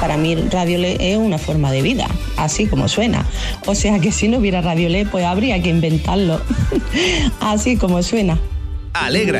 para mí Radio LED es una forma de vida, así como suena. O sea que si no hubiera Radio LED, pues habría que inventarlo, así como suena. Alegra